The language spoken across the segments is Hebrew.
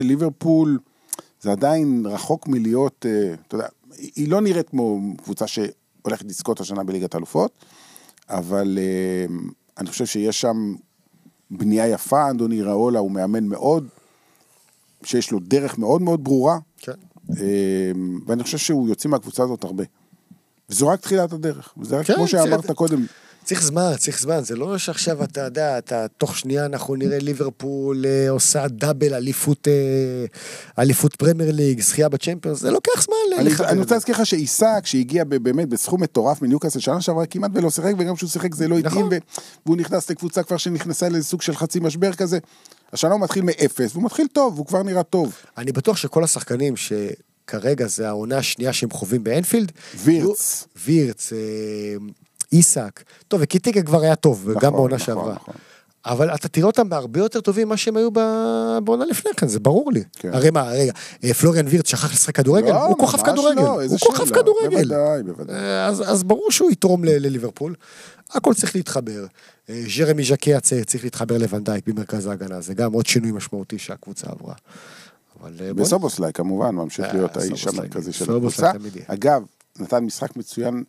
ליברפול זה עדיין רחוק מלהיות, אתה יודע, היא לא נראית כמו קבוצה שהולכת לזכות השנה בליגת האלופות, אבל אני חושב שיש שם בנייה יפה, אנדוני ראולה הוא מאמן מאוד, שיש לו דרך מאוד מאוד ברורה, כן. ואני חושב שהוא יוצא מהקבוצה הזאת הרבה. וזו רק תחילת הדרך, וזה רק כמו שאמרת קודם. צריך זמן, זה לא שעכשיו אתה יודע, תוך שנייה אנחנו נראה ליברפול עושה דאבל אליפות פרמייר ליג, זכייה בצ'מפיונס, זה לוקח זמן. אני רוצה להזכיר לך שאיסק, שהגיע באמת בסכום מטורף מניוקאסל, שנה שעברה כמעט ולא שיחק, וגם שהוא שיחק זה לא התאים, והוא נכנס לקבוצה כבר שנכנסה לסוג של חצי משבר כזה, השנה הוא מתחיל מאפס, והוא מתחיל טוב, הוא כבר נראה טוב. אני בטוח שכל השחקנים שכרגע זה העונה השנייה שהם חווים באנפילד, וירץ, איסק, טוב, וקיטיקה כבר היה טוב, גם בעונה שעברה. אבל אתה תראה אותם בהרבה יותר טובים ממה שהם היו בעונה לפני כן, זה ברור לי. הרי מה, רגע, פלוריאן וירץ שכח לשחק כדורגל, הוא כוכב כדורגל, הוא כוכב כדורגל. אז ברור שהוא יתרום לליברפול, הכל צריך להתחבר. ז'רמי ז'קי צריך להתחבר לוונדייק במרכז ההגנה, זה גם עוד שינוי משמעותי שהקבוצה עברה. בסובוסליי כמובן, ממשיך להיות האיש המרכזי של הקבוצה. אגב, נתן משחק מצוין,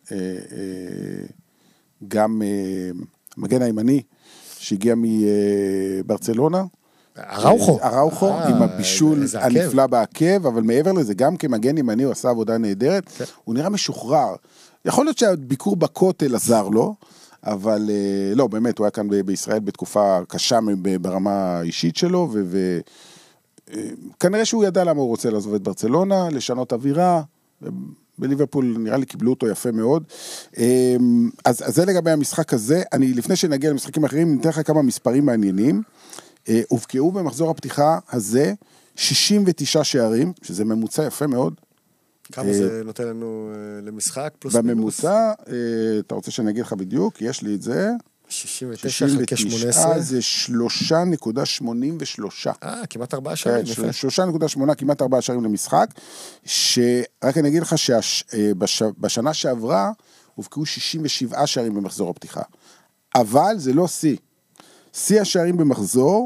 גם מגן הימני, שהגיע מברצלונה. אראוחו, עם הבישול הנפלא בעקב, אבל מעבר לזה, גם כמגן ימני הוא עשה עבודה נהדרת, הוא נראה משוחרר. יכול להיות שהביקור בכותל עזר לו, אבל לא, באמת, הוא היה כאן בישראל בתקופה קשה ברמה האישית שלו, וכנראה שהוא ידע למה הוא רוצה לעזוב את ברצלונה, לשנות אווירה, בליברפול נראה לי קיבלו אותו יפה מאוד. אז זה לגבי המשחק הזה. אני לפני שנגיע למשחקים אחרים, ניתן לך כמה מספרים מעניינים. הובקעו במחזור הפתיחה הזה 69 שערים, שזה ממוצע יפה מאוד. כמה זה נותן לנו למשחק? בממוצע, אתה רוצה שאני אגיד לך בדיוק? יש לי את זה. 69 חלקי 18. זה 3.83. כמעט 4 שערים. 3.8, כמעט 4 שערים למשחק, שרק אני אגיד לך שבשנה שעברה, הובקעו 67 שערים במחזור הפתיחה. אבל זה לא שיא השערים במחזור,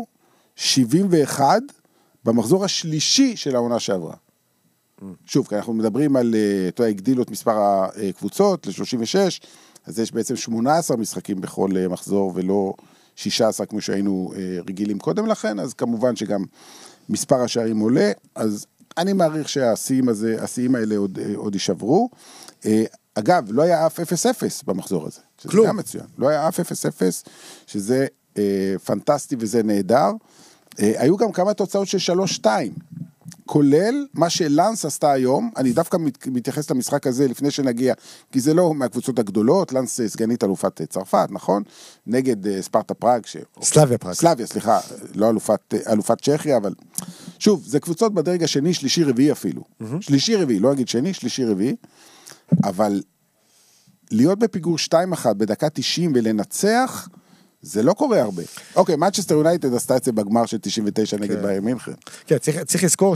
71 במחזור השלישי של העונה שעברה. שוב, כי אנחנו מדברים על, הגדילו את מספר הקבוצות ל-36, אז יש בעצם 18 משחקים בכל מחזור, ולא 16 כמו שהיינו רגילים קודם לכן, אז כמובן שגם מספר השערים עולה, אז אני מעריך שהשיאים האלה עוד יישברו. אגב, לא היה אף 0-0 במחזור הזה, שזה כלום. גם מצוין, לא היה אף 0-0, שזה פנטסטי וזה נהדר. היו גם כמה תוצאות של 3-2, כולל מה שלנס עשתה היום, אני דווקא מתייחס למשחק הזה לפני שנגיע, כי זה לא מהקבוצות הגדולות, לנס סגנית אלופת צרפת, נכון? נגד ספרטה פראג. סלאביה, סליחה, לא אלופת צ'כיה, אבל שוב, זה קבוצות בדרג השני, שלישי רביעי אפילו. שלישי רביעי, לא אגיד שני, שלישי רביעי, אבל להיות בפיגור 2-1 בדקה 90 ולנצח, זה לא קורה הרבה. אוקיי, מנצ'סטר יונייטד עשתה את זה בגמר של 99 נגד ביירן מינכן. כן, צריך לזכור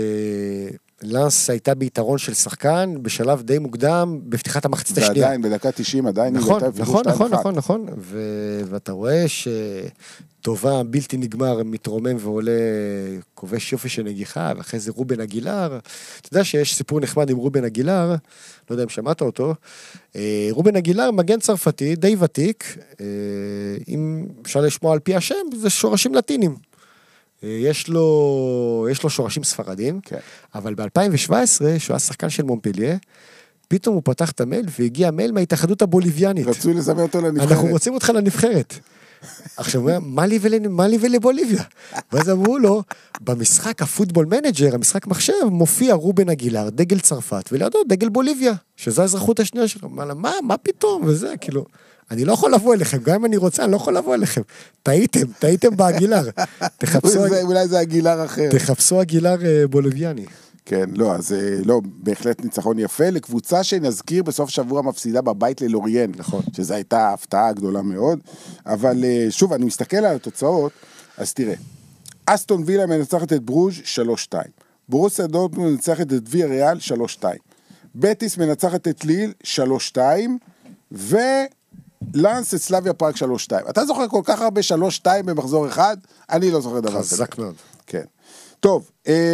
שלנס הייתה ביתרון של שחקן בשלב די מוקדם בפתיחת המחצית השנייה. ועדיין, בדקה 90 עדיין היא הייתה פיגור 2-1. נכון. ואתה רואה שטובה בלתי נגמר מתרומם ועולה כובש יופי של נגיחה, ואחרי זה רובן אגילר. אתה יודע שיש סיפור נחמד עם רובן אגילר, לא יודע אם שמעת אותו, רובן אגילר, מגן צרפתי, די ותיק, אם אפשר לשמוע על פי השם, זה שורשים לטינים. יש לו שורשים ספרדים, כן. אבל ב-2017, שהוא היה שחקן של מונפליה, פתאום הוא פתח את המייל, והגיע מייל מההתאחדות הבוליביאנית. רצו לזמן אותו לנבחרת. אנחנו רוצים אותך לנבחרת. עכשיו, מה לי ולבוליביה? ואז אמרו לו, במשחק הפוטבול מנג'ר, המשחק מחשב, מופיע רובן אגילר, דגל צרפת, ולידו דגל בוליביה, שזו האזרחות השנייה שלו. מה פתאום? וזה, כאילו, אני לא יכול לבוא אליכם, גם אם אני רוצה, אני לא יכול לבוא אליכם. טעיתם באגילר. אולי זה אגילר אחר. תחפשו אגילר בוליביאני. כן, לא, אז לא, בהחלט ניצחון יפה, לקבוצה שנזכיר בסוף שבוע מפסידה בבית ללוריין, נכון. שזו הייתה הפתעה גדולה מאוד, אבל שוב, אני מסתכל על התוצאות, אז תראה, אסטון וילה מנצחת את ברוז' 3-2, ברוסיה דורטמונד מנצחת את ויה ריאל 3-2, בטיס מנצחת את ליל 3-2, ולאנס את סלאביה פראג 3-2, אתה זוכר כל כך הרבה 3-2 במחזור אחד? אני לא זוכר דבר כזה. חזק מאוד. כן. טוב,